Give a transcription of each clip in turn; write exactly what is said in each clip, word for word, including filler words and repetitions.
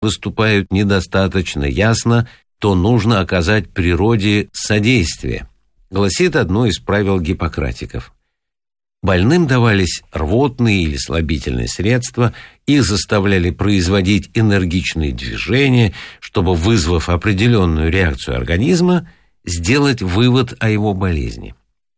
выступают недостаточно ясно, то нужно оказать природе содействие, гласит одно из правил гиппократиков. Больным давались рвотные или слабительные средства, их заставляли производить энергичные движения, чтобы, вызвав определенную реакцию организма, сделать вывод о его болезни.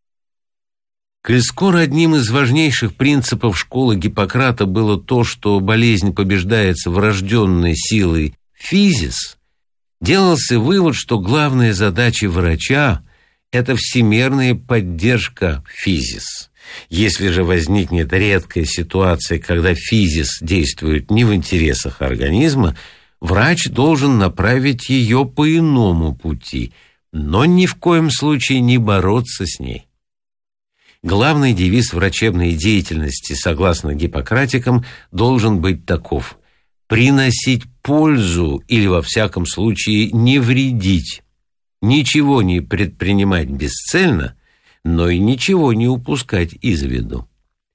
Коль скоро одним из важнейших принципов школы Гиппократа было то, что болезнь побеждается врожденной силой физис, делался вывод, что главная задача врача – это всемирная поддержка физис. Если же возникнет редкая ситуация, когда физис действует не в интересах организма, врач должен направить ее по иному пути, но ни в коем случае не бороться с ней. Главный девиз врачебной деятельности, согласно гиппократикам, должен быть таков: приносить пользу или, во всяком случае, не вредить, ничего не предпринимать бесцельно, но и ничего не упускать из виду.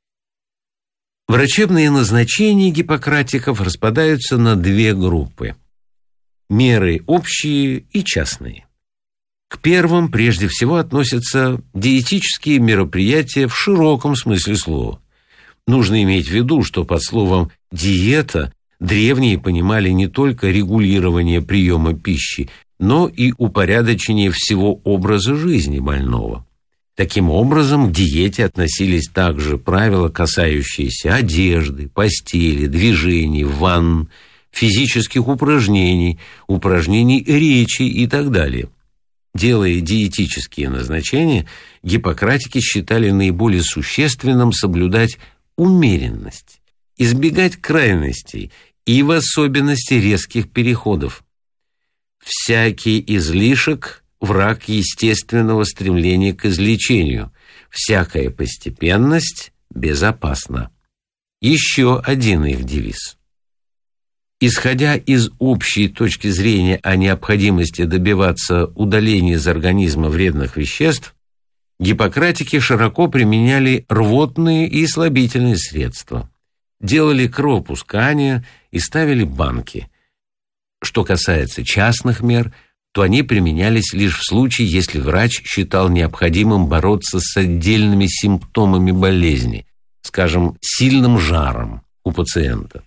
Врачебные назначения гиппократиков распадаются на две группы: меры общие и частные. К первым прежде всего относятся диетические мероприятия в широком смысле слова. Нужно иметь в виду, что под словом «диета» древние понимали не только регулирование приема пищи, но и упорядочение всего образа жизни больного. Таким образом, к диете относились также правила, касающиеся одежды, постели, движений, ванн, физических упражнений, упражнений речи и так далее. Делая диетические назначения, гиппократики считали наиболее существенным соблюдать умеренность, избегать крайностей и в особенности резких переходов. Всякий излишек – враг естественного стремления к излечению, всякая постепенность безопасна. Еще один их девиз. Исходя из общей точки зрения о необходимости добиваться удаления из организма вредных веществ, гиппократики широко применяли рвотные и слабительные средства, делали кровопускания и ставили банки. Что касается частных мер, то они применялись лишь в случае, если врач считал необходимым бороться с отдельными симптомами болезни, скажем, сильным жаром у пациента.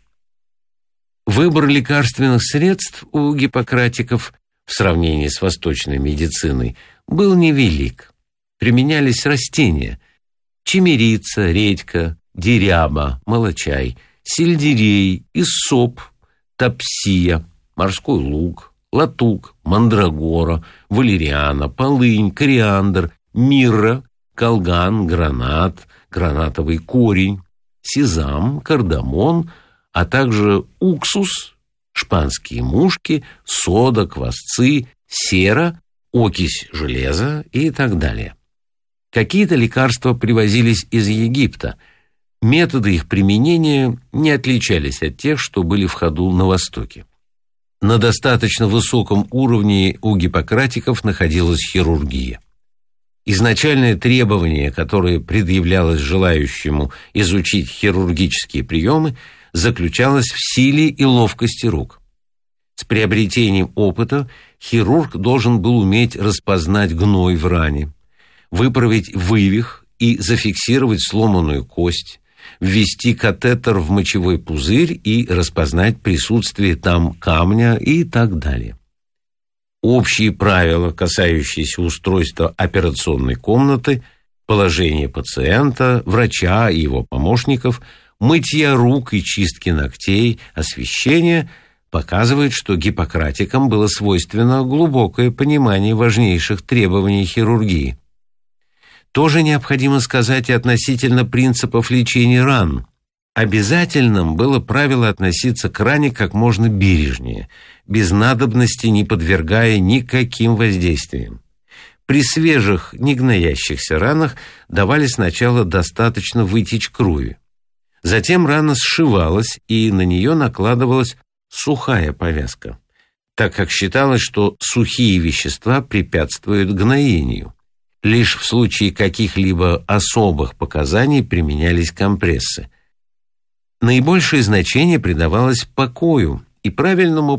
Выбор лекарственных средств у гиппократиков в сравнении с восточной медициной был невелик. Применялись растения: чимерица, редька, деряба, молочай, сельдерей, иссоп, топсия, морской лук, латук, мандрагора, валериана, полынь, кориандр, мирра, колган, гранат, гранатовый корень, сезам, кардамон, а также уксус, шпанские мушки, сода, квасцы, сера, окись железа и так далее. Какие-то лекарства привозились из Египта. Методы их применения не отличались от тех, что были в ходу на Востоке. На достаточно высоком уровне у гиппократиков находилась хирургия. Изначальное требование, которое предъявлялось желающему изучить хирургические приемы, заключалось в силе и ловкости рук. С приобретением опыта хирург должен был уметь распознать гной в ране, выправить вывих и зафиксировать сломанную кость, ввести катетер в мочевой пузырь и распознать присутствие там камня и так далее. Общие правила, касающиеся устройства операционной комнаты, положения пациента, врача и его помощников, мытья рук и чистки ногтей, освещения, показывают, что гиппократикам было свойственно глубокое понимание важнейших требований хирургии. Тоже необходимо сказать и относительно принципов лечения ран. Обязательным было правило относиться к ране как можно бережнее, без надобности не подвергая никаким воздействиям. При свежих, не гноящихся ранах давали сначала достаточно вытечь крови. Затем рана сшивалась, и на нее накладывалась сухая повязка, так как считалось, что сухие вещества препятствуют гноению. Лишь в случае каких-либо особых показаний применялись компрессы. Наибольшее значение придавалось покою и правильному